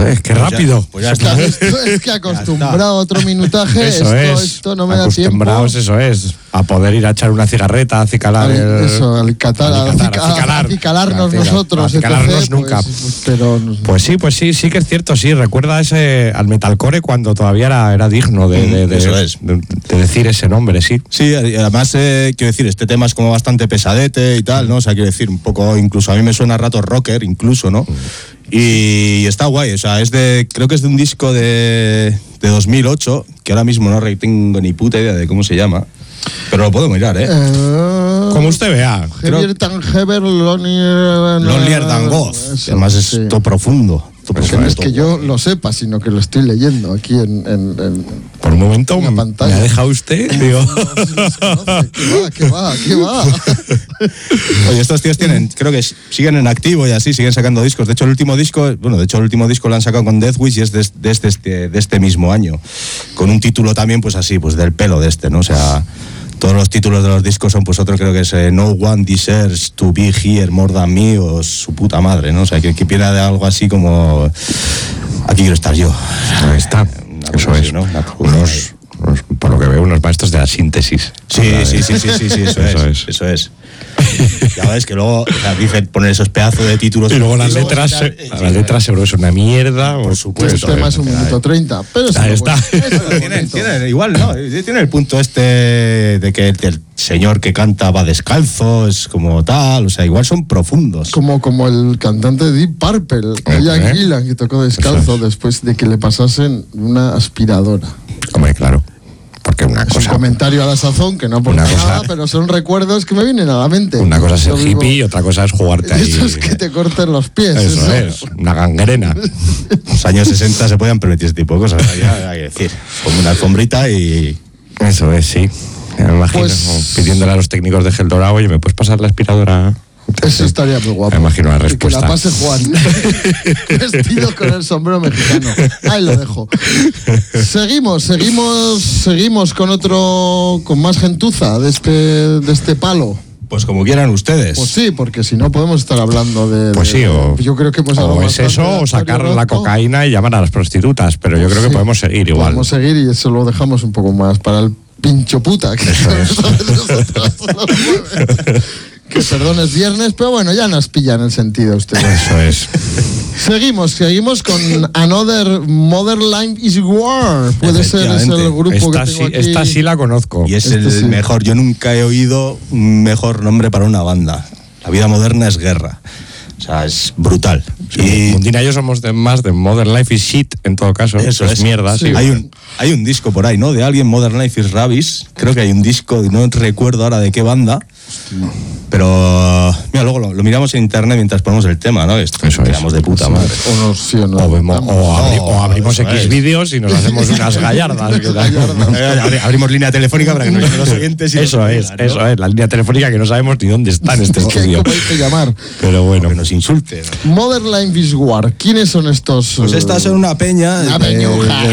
Joder, qué rápido. Pues ya está. Es que acostumbrado a otro minutaje, esto no me da tiempo. Acostumbrados, eso es, a poder ir a echar una cigarreta, a acicalar acicalarnos nosotros. Acicalarnos nunca. Pues sí que es cierto, sí. Recuerda al metalcore cuando todavía era digno de decir ese nombre, sí. Sí, además, quiero decir, este tema es como bastante pesadete y tal, ¿no? O sea, quiero decir, un poco, incluso a mí me suena a ratos rocker, incluso, ¿no? Y está guay, o sea, creo que es de un disco de 2008, que ahora mismo no tengo ni puta idea de cómo se llama, pero lo puedo mirar, como usted vea. Lonelier Than God, además es todo profundo. Porque no es que yo lo sepa, sino que lo estoy leyendo aquí en por un momento en la pantalla. ¿Me ha dejado usted? Digo. ¿Qué va? Oye, estos tíos creo que siguen en activo y así, siguen sacando discos. De hecho, el último disco lo han sacado con Deathwish y es de este mismo año. Con un título también, pues así, pues del pelo de ¿no? O sea, todos los títulos de los discos son, pues otro creo que es No One Deserves to Be Here More Than Me o su puta madre, ¿no? O sea, que viene de algo así como aquí quiero estar yo. Ahí está. Eso es, ¿no? Por lo que veo, unos maestros de la síntesis. Sí, eso es. Ya ves que luego dicen poner esos pedazos de títulos y luego las letras seguro es una mierda. Por supuesto. Este tema es 1 minuto 30. Pero ahí está. Tiene igual, ¿no? Tiene el punto de que el señor que canta va descalzo, es como tal, o sea, igual son profundos. Como el cantante de Deep Purple, Ian Gillan, que tocó descalzo después de que le pasasen una aspiradora. Hombre, claro. Porque una cosa. Es un comentario a la sazón que no aporta nada, pero son recuerdos que me vienen a la mente. Una cosa es ser hippie y otra cosa es jugarte ahí. Eso es que te corten los pies. Eso es, una gangrena. Los años 60 se podían permitir este tipo de cosas, ya hay que decir. Como una alfombrita y. Eso es, sí. Me imagino pidiéndole a los técnicos de Gel Dorado, oye, ¿me puedes pasar la aspiradora? Eso estaría muy guapo. Me imagino la respuesta. Que la pase Juan. Vestido con el sombrero mexicano. Ahí lo dejo. Seguimos con más gentuza de este palo. Pues como quieran ustedes. Pues sí, porque si no podemos estar hablando de... Pues sí, yo creo que o es eso, o sacar la cocaína y llamar a las prostitutas, pero yo creo que podemos seguir igual. Podemos seguir y eso lo dejamos un poco más para el pincho puta. Que eso es. Que perdón, es viernes, pero bueno, ya nos pillan el sentido ustedes. Eso es. Seguimos con Another Modern Life is War. Puede ser, es el grupo que tengo aquí. Esta sí la conozco. Y es el mejor. Yo nunca he oído un mejor nombre para una banda. La vida moderna es guerra. O sea, es brutal. Sí, y Mundina y yo somos más de Modern Life is shit, en todo caso. Eso es mierda. Sí. Hay un disco por ahí, ¿no? De alguien, Modern Life is Rubbish. Creo que hay un disco, no recuerdo ahora de qué banda. Pero mira, luego lo miramos en internet mientras ponemos el tema, ¿no? Esto miramos de puta madre. O abrimos X vídeos y nos hacemos unas gallardas. Abrimos línea telefónica para que nos lleguen los oyentes. Eso es, la línea telefónica que no sabemos ni dónde está en este estudio. ¿Cómo hay que llamar? Pero bueno, que nos insulten. Modern Life is War. ¿Quiénes son estos? Pues estas son una peña. Una peñuja.